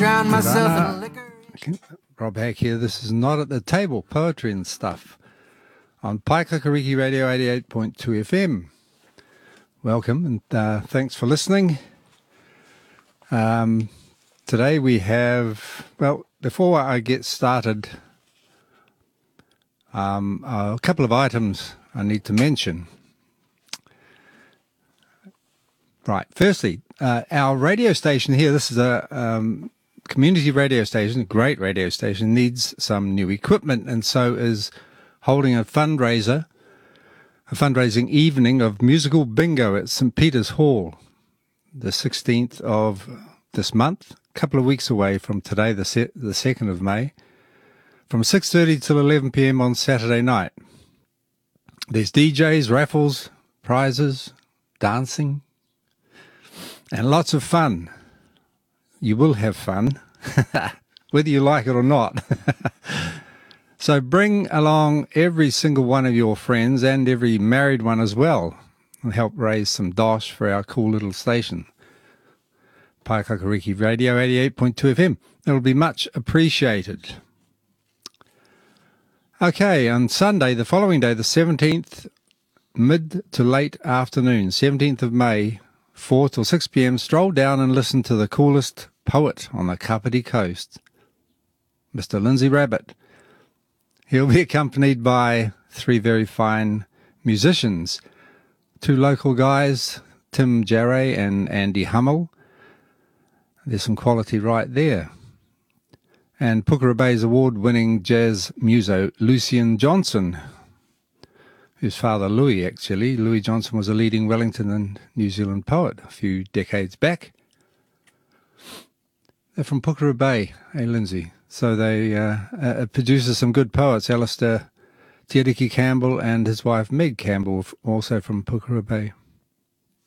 drown myself in liquor. Rob Hack here. This is Not at the Table, poetry and stuff on Paikakariki Radio 88.2 FM. Welcome and thanks for listening. Today we have, well, before I get started, a couple of items I need to mention. Right, firstly, our radio station here, this is a community radio station, a great radio station, needs some new equipment, and so is holding a fundraising evening of musical bingo at St. Peter's Hall, the 16th of this month, a couple of weeks away from today, the 2nd of May, from 6:30 till 11 p.m. on Saturday night. There's DJs, raffles, prizes, dancing, and lots of fun. You will have fun, whether you like it or not. So bring along every single one of your friends and every married one as well, and help raise some dosh for our cool little station, Paikakariki Radio 88.2 FM. It'll be much appreciated. Okay, on Sunday, the following day, the 17th, mid to late afternoon, 17th of May, 4 till 6 p.m, stroll down and listen to the coolest poet on the Kapiti Coast, Mr. Lindsay Rabbit. He'll be accompanied by three very fine musicians, two local guys, Tim Jarre and Andy Hummel. There's some quality right there. And Pukera Bay's award-winning jazz muso, Lucian Johnson, whose father, Louis Johnson, was a leading Wellington and New Zealand poet a few decades back. They're from Pukera Bay, Lindsay? So they produces some good poets. Alistair Te Ariki Campbell and his wife Meg Campbell, also from Pukera Bay.